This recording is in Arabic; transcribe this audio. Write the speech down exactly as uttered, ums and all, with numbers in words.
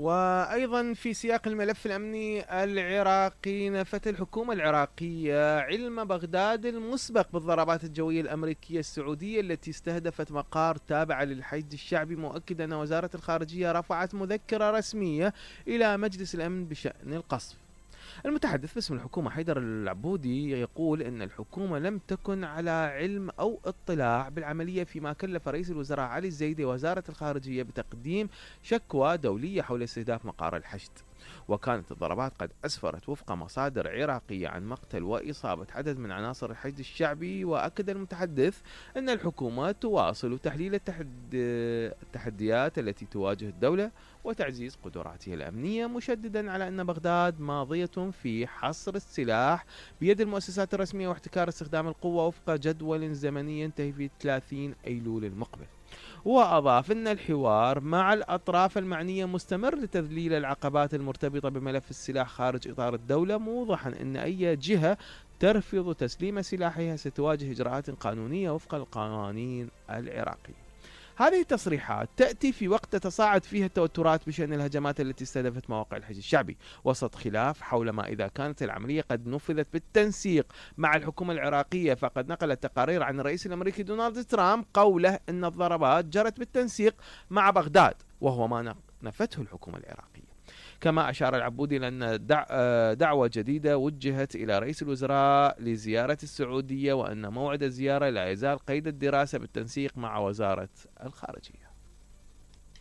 وأيضا في سياق الملف الأمني العراقي، نفت الحكومة العراقية علم بغداد المسبق بالضربات الجوية الأمريكية السعودية التي استهدفت مقار تابع للحشد الشعبي، مؤكدا أن وزارة الخارجية رفعت مذكرة رسمية إلى مجلس الأمن بشأن القصف. المتحدث باسم الحكومة حيدر العبودي يقول إن الحكومة لم تكن على علم أو اطلاع بالعملية، فيما كلف رئيس الوزراء علي الزيدي وزارة الخارجية بتقديم شكوى دولية حول استهداف مقار الحشد. وكانت الضربات قد أسفرت وفق مصادر عراقية عن مقتل وإصابة عدد من عناصر الحشد الشعبي. وأكد المتحدث أن الحكومة تواصل تحليل التحد... التحديات التي تواجه الدولة وتعزيز قدراتها الأمنية، مشددا على أن بغداد ماضية في حصر السلاح بيد المؤسسات الرسمية واحتكار استخدام القوة وفق جدول زمني ينتهي في ثلاثين أيلول المقبل. وأضاف أن الحوار مع الأطراف المعنية مستمر لتذليل العقبات المرتبطة بملف السلاح خارج إطار الدولة، موضحا أن أي جهة ترفض تسليم سلاحها ستواجه إجراءات قانونية وفق القوانين العراقية. هذه التصريحات تأتي في وقت تتصاعد فيها التوترات بشأن الهجمات التي استهدفت مواقع الحشد الشعبي، وسط خلاف حول ما إذا كانت العملية قد نفذت بالتنسيق مع الحكومة العراقية. فقد نقلت تقارير عن الرئيس الأمريكي دونالد ترامب قوله أن الضربات جرت بالتنسيق مع بغداد، وهو ما نفته الحكومة العراقية. كما أشار العبودي لأن دعوة جديدة وجهت إلى رئيس الوزراء لزيارة السعودية، وأن موعد الزيارة لا يزال قيد الدراسة بالتنسيق مع وزارة الخارجية.